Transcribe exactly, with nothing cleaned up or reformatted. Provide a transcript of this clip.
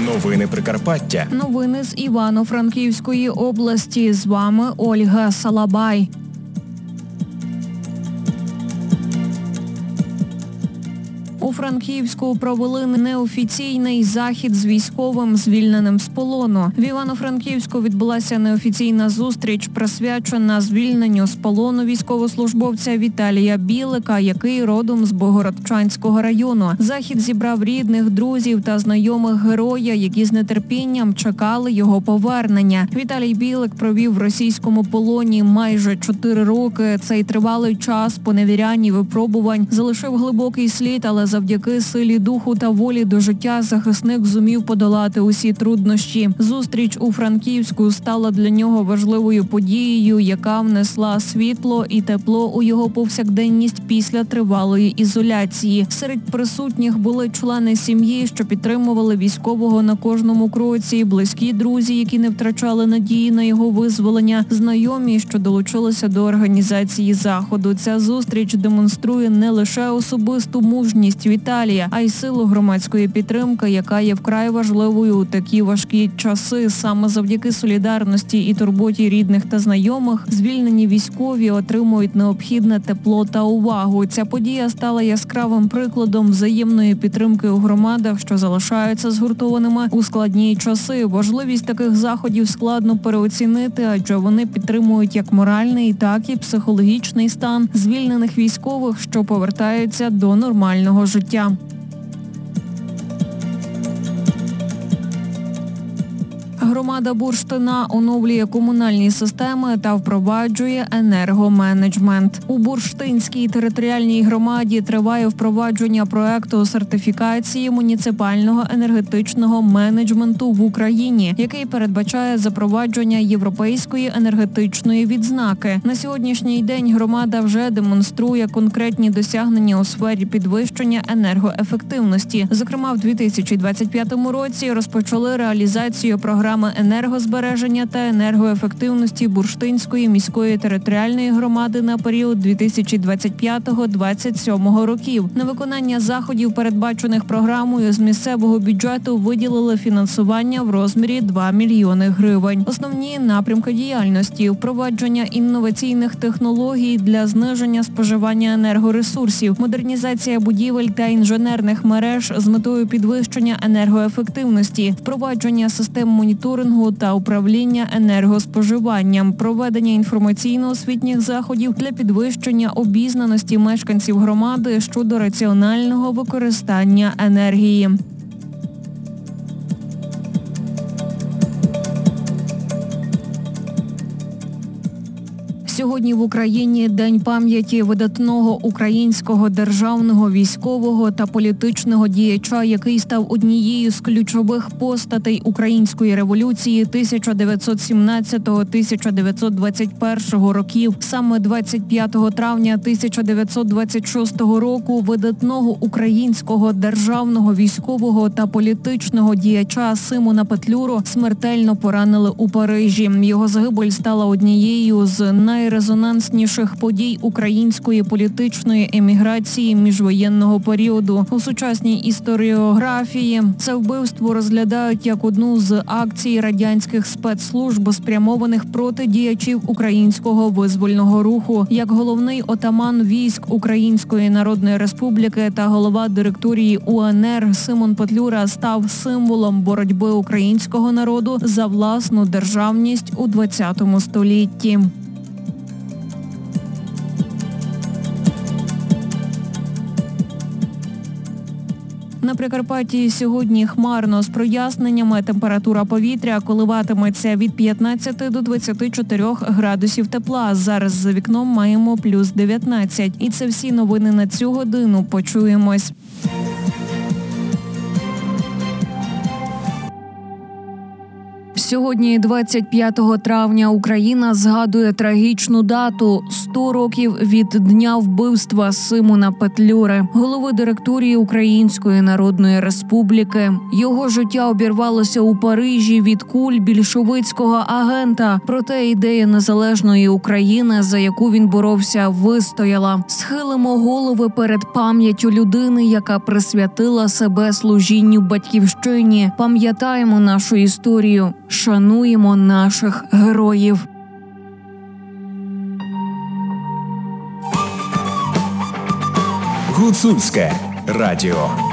Новини Прикарпаття. Новини з Івано-Франківської області. З вами Ольга Салабай. У Франківську провели неофіційний захід з військовим, звільненим з полону. В Івано-Франківську відбулася неофіційна зустріч, присвячена звільненню з полону військовослужбовця Віталія Білика, який родом з Богородчанського району. Захід зібрав рідних, друзів та знайомих героя, які з нетерпінням чекали його повернення. Віталій Білик провів в російському полоні майже чотири роки. Цей тривалий час поневірянь і випробувань залишив глибокий слід, але завдяки силі духу та волі до життя захисник зумів подолати усі труднощі. Зустріч у Франківську стала для нього важливою подією, яка внесла світло і тепло у його повсякденність після тривалої ізоляції. Серед присутніх були члени сім'ї, що підтримували військового на кожному кроці, близькі друзі, які не втрачали надії на його визволення, знайомі, що долучилися до організації заходу. Ця зустріч демонструє не лише особисту мужність Віталія, а й силу громадської підтримки, яка є вкрай важливою у такі важкі часи. Саме завдяки солідарності і турботі рідних та знайомих звільнені військові отримують необхідне тепло та увагу. Ця подія стала яскравим прикладом взаємної підтримки у громадах, що залишаються згуртованими у складні часи. Важливість таких заходів складно переоцінити, адже вони підтримують як моральний, так і психологічний стан звільнених військових, що повертаються до нормального життя. Громада Бурштина оновлює комунальні системи та впроваджує енергоменеджмент. У Бурштинській територіальній громаді триває впровадження проекту сертифікації муніципального енергетичного менеджменту в Україні, який передбачає запровадження європейської енергетичної відзнаки. На сьогоднішній день громада вже демонструє конкретні досягнення у сфері підвищення енергоефективності. Зокрема, в дві тисячі двадцять п'ятому році розпочали реалізацію програми енергозбереження та енергоефективності Бурштинської міської територіальної громади на період дві тисячі двадцять п'ятого - двадцять сьомого років. На виконання заходів, передбачених програмою, з місцевого бюджету виділили фінансування в розмірі два мільйони гривень. Основні напрямки діяльності – впровадження інноваційних технологій для зниження споживання енергоресурсів, модернізація будівель та інженерних мереж з метою підвищення енергоефективності, впровадження систем моніторингу та управління енергоспоживанням, проведення інформаційно-освітніх заходів для підвищення обізнаності мешканців громади щодо раціонального використання енергії. Сьогодні в Україні День пам'яті видатного українського державного, військового та політичного діяча, який став однією з ключових постатей української революції тисяча дев'ятсот сімнадцятого - тисяча дев'ятсот двадцять першого років. Саме двадцять п'ятого травня тисяча дев'ятсот двадцять шостого року видатного українського державного, військового та політичного діяча Симона Петлюру смертельно поранили у Парижі. Його загибель стала однією з най найрезонансніших подій української політичної еміграції міжвоєнного періоду. У сучасній історіографії це вбивство розглядають як одну з акцій радянських спецслужб, спрямованих проти діячів українського визвольного руху. Як головний отаман військ Української Народної Республіки та голова директорії УНР, Симон Петлюра став символом боротьби українського народу за власну державність у ХХ столітті. На Прикарпатті сьогодні хмарно з проясненнями. Температура повітря коливатиметься від п'ятнадцяти до двадцяти чотирьох градусів тепла. Зараз за вікном маємо плюс дев'ятнадцять. І це всі новини на цю годину. Почуємось. Сьогодні, двадцять п'ятого травня, Україна згадує трагічну дату – сто років від дня вбивства Симона Петлюри, голови директорії Української Народної Республіки. Його життя обірвалося у Парижі від куль більшовицького агента. Проте ідея незалежної України, за яку він боровся, вистояла. Схилимо голови перед пам'яттю людини, яка присвятила себе служінню батьківщині. Пам'ятаємо нашу історію. Шануємо наших героїв. Гуцульське радіо.